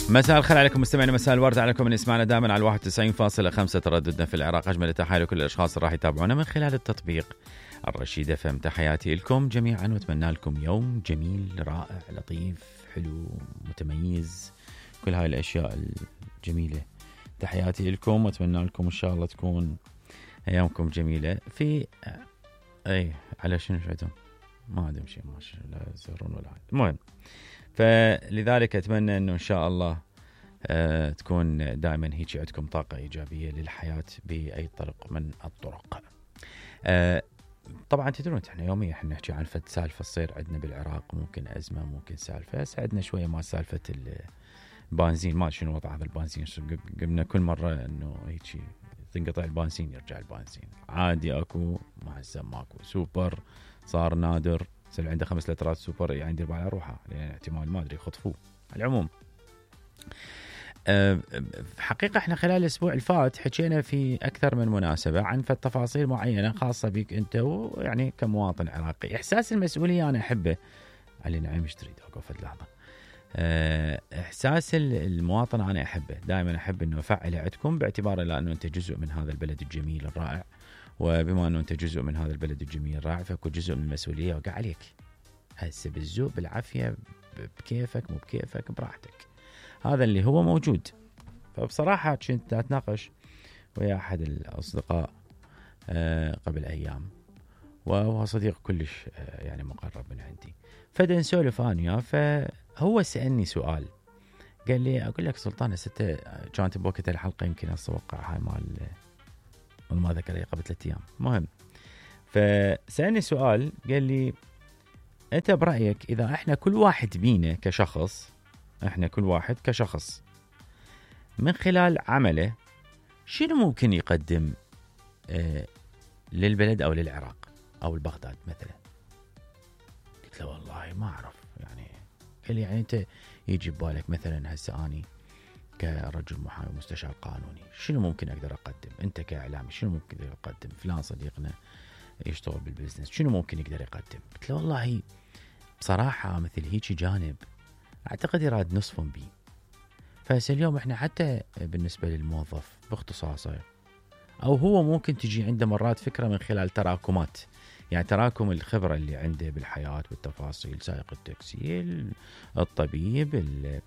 مساء الخير عليكم مستمعينا، مساء الورد عليكم من اسمعنا دائما على 91.5 ترددنا في العراق. أجمل تحايا لكل الأشخاص اللي راح يتابعونا من خلال التطبيق الرشيد FM. تحياتي لكم جميعا وأتمنى لكم يوم جميل رائع لطيف حلو متميز، كل هاي الأشياء الجميلة. تحياتي لكم وأتمنى لكم إن شاء الله تكون أيامكم جميلة. في على شنو شعتم ما عندهم شيء ماشي لا يزورون ولا حاجة. المهم فلذلك أتمنى أنه إن شاء الله تكون دائما هيك عندكم طاقة إيجابية للحياة بأي طرق من الطرق. طبعا تدرون احنا يوميا احنا نحكي عن فد سالفة تصير عندنا بالعراق، ممكن أزمة ممكن سالفة. ساعدنا شوية مع سالفة البنزين، ما شنو وضع هذا البنزين. قلنا كل مرة أنه هيك تنقطع البنزين يرجع البنزين عادي، أكو ما هسه ماكو سوبر صار نادر. صار عنده 5 لترات سوبر يعني دير بالها روحه، لأن احتمال ما أدري يخطفوه. على العموم حقيقة احنا خلال الأسبوع الفات حكينا في أكثر من مناسبة عن تفاصيل معينة خاصة بك أنت ويعني كمواطن عراقي. إحساس المسؤولية أنا أحبه. علي نعيم ايش تريد أوقف لحظة. إحساس المواطن أنا أحبه دائما، أحب أنه أفعله عندكم باعتبار أنه أنت جزء من هذا البلد الجميل الرائع، وبما أنه أنت جزء من هذا البلد الجميل الرائع فكو جزء من المسؤولية وقع عليك. هسه بالذوق بالعافية بكيفك مو بكيفك براحتك، هذا اللي هو موجود. فبصراحة كنت أتناقش ويا أحد الأصدقاء قبل أيام، وهو صديق كلش يعني مقرب من عندي، فدا نسولف أنا. فهو سألني سؤال قال لي أقول لك سلطان ستة كانت بوقت الحلقة يمكن أتوقع هاي مال ما ذكر قبل 3 أيام. مهم فسألني سؤال قال لي أنت برأيك إذا إحنا كل واحد بينا كشخص، إحنا كل واحد كشخص من خلال عمله شنو ممكن يقدم للبلد أو للعراق أو لبغداد مثلا؟ قلت له والله ما أعرف. يعني قال لي يعني أنت يجي ببالك مثلا هسه أني كرجل محامي مستشار قانوني شنو ممكن أقدر أقدم؟ أنت كإعلامي شنو ممكن أقدر أقدم؟ فلان صديقنا يشتغل بالبزنس شنو ممكن يقدر يقدم؟ قلت له والله بصراحة مثل هيك جانب أعتقد يراد نصفهم بي. فهسه اليوم إحنا حتى بالنسبة للموظف باختصاصه أو هو ممكن تجي عنده مرات فكرة من خلال تراكمات، يعني تراكم الخبرة اللي عنده بالحياة والتفاصيل، سائق التاكسي، الطبيب،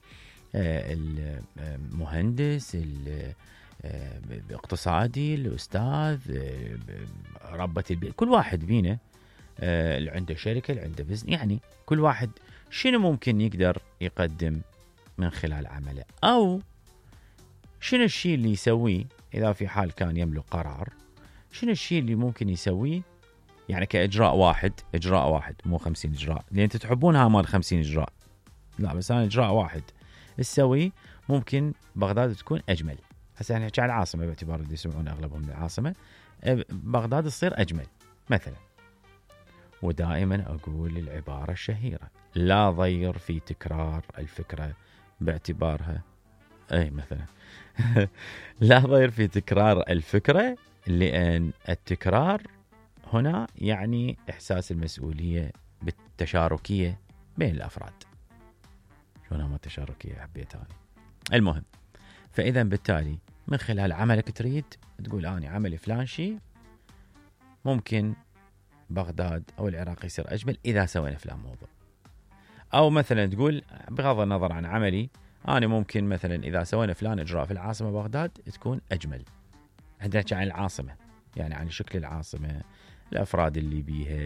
المهندس، الاقتصادي، الأستاذ، ربة البيت، كل واحد بينا اللي عنده شركة اللي عنده بزنس. يعني كل واحد شنو ممكن يقدر يقدم من خلال عمله، أو شنو الشيء اللي يسويه إذا في حال كان يملك قرار، شنو الشيء اللي ممكن يسويه يعني كإجراء واحد مو 50 إجراء لأن أنت تحبونها مال 50 إجراء، لا بس أنا إجراء واحد السوي ممكن بغداد تكون أجمل. هسه نحكي عن العاصمة باعتبار اللي يسمعون أغلبهم من العاصمة، بغداد تصير أجمل مثلا. ودائما أقول العبارة الشهيرة لا ضير في تكرار الفكرة باعتبارها مثلا لا ضير في تكرار الفكرة، لأن التكرار هنا يعني إحساس المسؤولية بالتشاركية بين الأفراد. شو ما التشاركية حبيتها. المهم فإذا بالتالي من خلال عملك تريد تقول أنا عملي فلان شيء ممكن بغداد أو العراق يصير أجمل إذا سوينا فلان موضوع، أو مثلا تقول بغض النظر عن عملي أنا ممكن مثلا إذا سوينا فلان إجراء في العاصمة بغداد تكون أجمل. عندنا عن العاصمة يعني عن شكل العاصمة، الأفراد اللي بيها،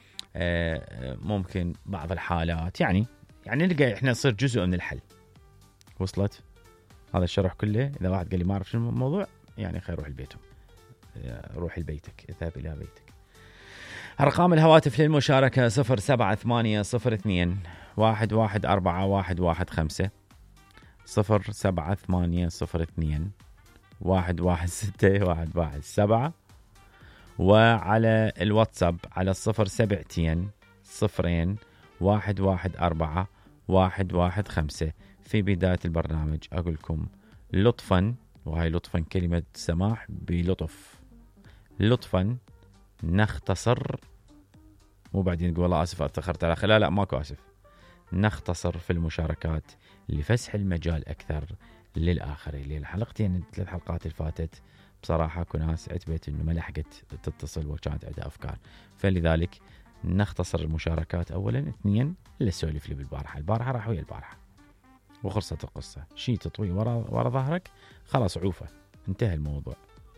ممكن بعض الحالات يعني نلقى إحنا نصير جزء من الحل. وصلت هذا الشرح كله؟ إذا واحد قال لي ما أعرف شنو الموضوع يعني خير روح لبيته، روح لبيتك، اذهب إلى بيتك. أرقام الهواتف للمشاركة 07802 114 07802 116 وعلى الواتساب على 072 في بداية البرنامج أقول لكم لطفا، وهي لطفا كلمة سماح بلطف، لطفا نختصر، مو بعدين نقول والله آسف أتأخرت على لا ماكو آسف، نختصر في المشاركات لفسح المجال أكثر للآخرين. لأن حلقتي يعني 3 حلقات اللي فاتت بصراحة كل ناس عتبت إنه ما لحقت تتصل وكانت عندها أفكار، فلذلك نختصر المشاركات أولا. 2 اللي سولف لي البارحة راح ويا البارحة وخلصت القصة. شي تطوي ورا ظهرك خلاص عوفة انتهى الموضوع.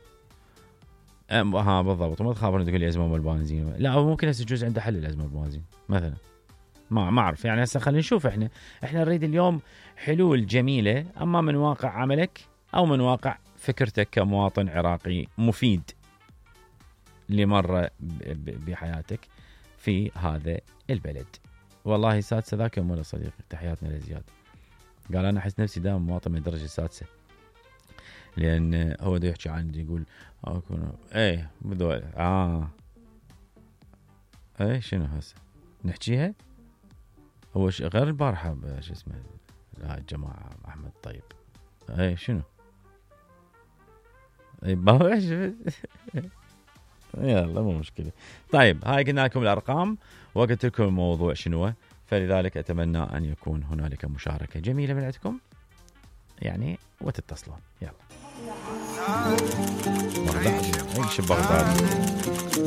ها بالضبط. وما تخافون تقول لي أزمة بالبنزين، لا هو ممكن هسه يجوز عنده حل الأزمة بالبنزين مثلا، ما أعرف يعني. هسه خلينا نشوف. احنا نريد اليوم حلول جميلة، أما من واقع عملك أو من واقع فكرتك كمواطن عراقي مفيد لمرة بحياتك في هذا البلد. والله سادسة ذاك يوم ولا صديقي، تحياتنا لزياد، قال أنا أحس نفسي دائما مواطن من الدرجة السادسة، لأن هو ده يحكي عن يقول أكون إيه بذول إيه شنو هسه نحكيها. هو غير البارحة شو اسمه الجماعة أحمد طيب إيه شنو إيه يلا مو مشكلة. طيب هاي قلنا لكم الأرقام وقلت لكم الموضوع شنو، فلذلك أتمنى أن يكون هنالك مشاركة جميلة من عندكم يعني وتتصلون. يلا بغداد، ايش بغداد.